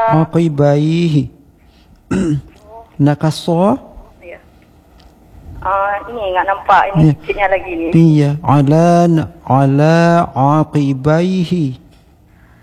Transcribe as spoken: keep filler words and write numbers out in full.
aqibaihi. Nakasa. Ya. Uh, ini enggak nampak ini Ya. sikitnya lagi ni. Iya, ala ala aqibaihi.